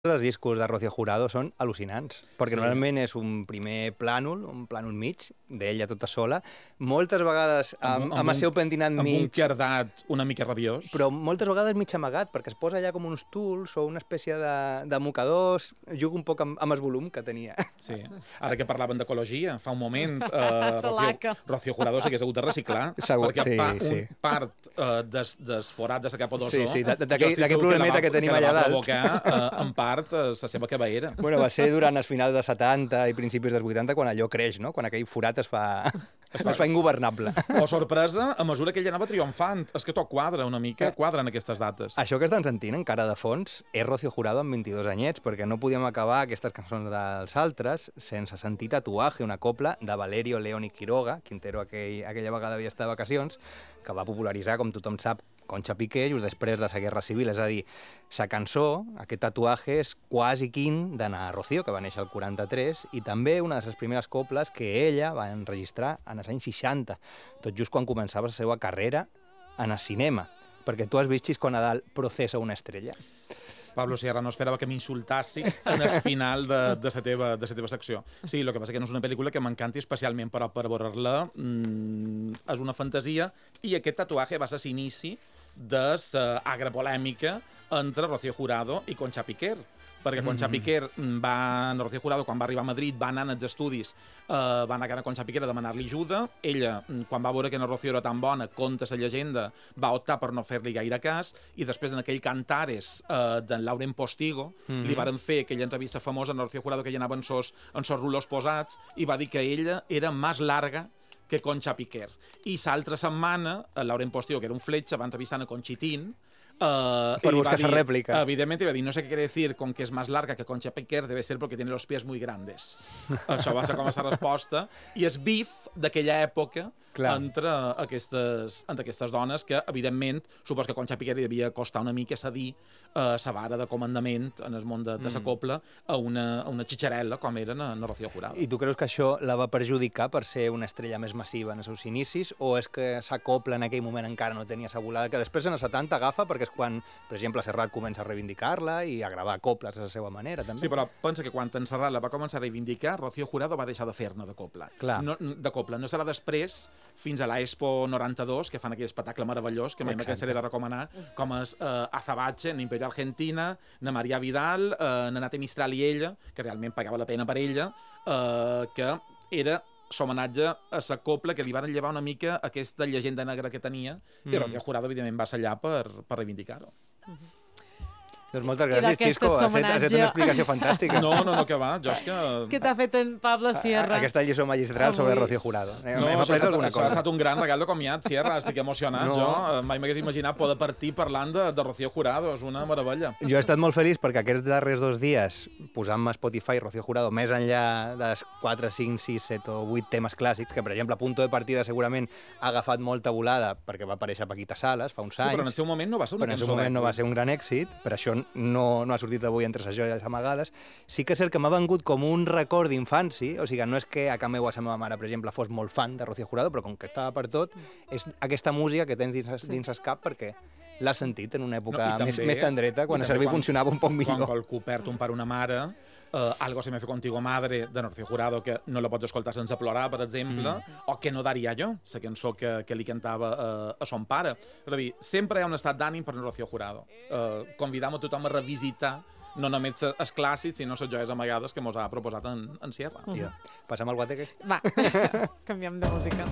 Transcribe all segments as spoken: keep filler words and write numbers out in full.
Els discos de Rocío Jurado són al·lucinants, perquè Sí. normalment és un primer plànol, un plànol mig, d'ella tota sola, moltes vegades amb, Amb un- amb, amb el seu un- pentinat Amb un mig, cardat una mica rabiós. però moltes vegades mig amagat, perquè es posa allà com uns tuls o una espècie de, de mocadors, juga un poc amb, amb el volum que tenia. Sí. Ara que parlaven d'ecologia, fa un moment eh, Rocío, Salaca. Rocío Jurado s'hagués hagut de reciclar, Segur, perquè sí, pa, sí. un part eh, des, des forat de la capa d'ozó, Sí, sí, de- de- jo d'aquell- estic d'aquell segur problemeta la va- que tenim la allà va dalt. provocar, eh, en part, eh, la seva cabellera. Bueno, va ser durant els finals dels setanta i principis dels vuitanta quan allò creix, no? Quan aquell forat es fa, es fa ingovernable. O sorpresa, a mesura que ella anava triomfant. És que tot quadra una mica, quadren aquestes dates. Això que estan sentint encara de fons és Rocío Jurado amb vint-i-dos anyets, perquè no podíem acabar aquestes cançons dels altres sense sentir Tatuaje, una copla de Valerio León i Quiroga, Quintero aquell, aquella vegada havia estat de vacacions, que va popularitzar, com tothom sap, Concha Piqué, just després de la Guerra Civil. És a dir, sa cançó, aquest Tatuaje, és quasi quin d'Ana Rocío, que va néixer al quaranta-tres, i també una de les primeres coples que ella va enregistrar en els anys seixanta, tot just quan començava la seva carrera en el cinema. Perquè tu has vist Xisco Nadal Processa una estrella? Pablo Sierra, no esperava que m'insultassis en el final de, de, la teva, de la teva secció. Sí, el que passa que no és una pel·lícula que m'encanti especialment, però per veure-la mmm, és una fantasia, i aquest Tatuaje va ser l'inici de l'agra polèmica entre Rocío Jurado i Concha Piquer, perquè Concha Mm. Piquer va, Rocío Jurado, quan va arribar a Madrid, va anar als estudis, eh, va anar a Concha Piquer a demanar-li ajuda. Ella, quan va veure que la Rocío era tan bona, conta la llegenda, va optar per no fer-li gaire cas, i després en aquell Cantares eh, d'en Lauren Postigo, Mm-hmm. li varen fer aquella entrevista famosa a Rocío Jurado, que ella anava en sos, en sos rulors posats, i va dir que ella era més larga que Concha Piquer. I l'altra setmana, el Lauren Postigo, que era un fletxa, va entrevistar a Conchitín, Uh, Per y buscar va esa dir, réplica. Evidentemente, iba a decir, no sé qué quiere decir con que es más larga que Concha Piquer, debe ser porque tiene los pies muy grandes. Això va ser com a la resposta. I és bif d'aquella època entre aquestes, entre aquestes dones que, evidentment, supos que Concha Piquer li devia costar una mica cedir eh, sa vara de comandament en el món de, de sa copla a una, a una xitxarel·la com era na, na Rocío Jurado. I tu creus que això la va perjudicar per ser una estrella més massiva en els seus inicis, o és que sa copla en aquell moment encara no tenia sa volada, que després en els setanta agafa perquè és quan, per exemple, Serrat comença a reivindicar-la i a gravar coples a la seva manera, també? Sí, però pensa que quan en Serrat la va començar a reivindicar, Rocío Jurado va deixar de fer-ne de copla. Clar. No, de copla. No serà després, fins a l'Expo noranta-dos, que fan aquell espectacle meravellós, que a mi que se li de recomanar, com és eh, Azabache, en Imperio Argentina, na Maria Vidal, eh, na Nate Mistral i ella, que realment pagava la pena per ella, eh, que era homenatge a la copla que li van llevar una mica aquesta llegenda negra que tenia, mm. i Rocío Jurado, evidentment, va ser allà per, per reivindicar-ho. Mm-hmm. Doncs moltes I gràcies, d'aquest Xisco. Has fet, has fet una homenatge- explicació fantàstica. No, no, no, que va, jo és que... Què t'ha fet en Pablo Sierra? Aquesta lliçó magistral sobre Rocío Jurado. Hem, No, hem això ha, après estat, alguna això ha cosa. estat un gran regal de comiat, Sierra, estic emocionat. No. Jo eh, mai m'hagués imaginat poder partir parlant de, de Rocío Jurado, és una meravella. Jo he estat molt feliç perquè aquests darrers dos dies, posant-me a Spotify Rocío Jurado, més enllà dels quatre, cinc, sis, set o vuit temes clàssics, que per exemple a Punto de Partida segurament ha agafat molta volada perquè va aparèixer Paquita Salas fa uns Sí, anys. però en el seu moment no va ser una però en el seu cançó moment no va d'èxit. ser un gran èxit, per això no, no ha sortit avui entre les joies amagades. Sí que és cert que m'ha vengut com un record d'infanci, o sigui, no és que a casa meva, la meva mare, per exemple, fos molt fan de Rocío Jurado, però com que estava per tot, és aquesta música que tens dins, dins el cap perquè l'has sentit en una època No, i més, també- més tendreta, quan i el també servei quan- funcionava un poc millor. Quan qualcú perd un pare o una mare, eh, Algo se me fue contigo madre, de Rocío Jurado, que no la pots escoltar sense plorar, per exemple, mm. o Que no daria jo, la cançó que, que li cantava eh, a son pare. És a dir, sempre hi ha un estat d'ànim per Rocío Jurado. Eh, convidam a tothom a revisitar no només els clàssics, sinó les joies amagades que mos ha proposat en, en Sierra. Mm. Ja. Passem al guateque? Va, canviem de música.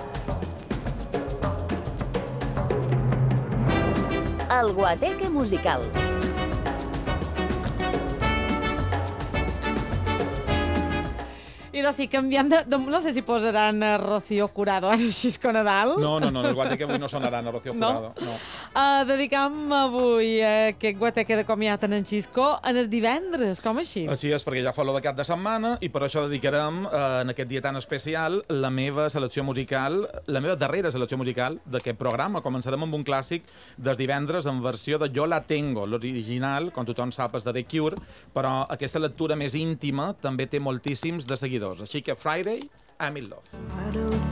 El Guateque musical. I doncs sí, canviant de, de... No sé si posaran a Rocío Jurado ara Xisco Nadal. No, no, no, el guateque avui no sonaran a Rocío No? Jurado. No? Uh, dedicam avui uh, aquest guateque de comiat en en Xisco en els divendres, com així? Així és, perquè ja fa lo de cap de setmana i per això dedicarem eh, en aquest dia tan especial la meva selecció musical, la meva darrera selecció musical d'aquest programa. Començarem amb un clàssic dels divendres en versió de Yo la tengo, l'original, com tothom sap, és de The Cure, però aquesta lectura més íntima també té moltíssims de seguidors. Així que Friday, I'm in love. I don't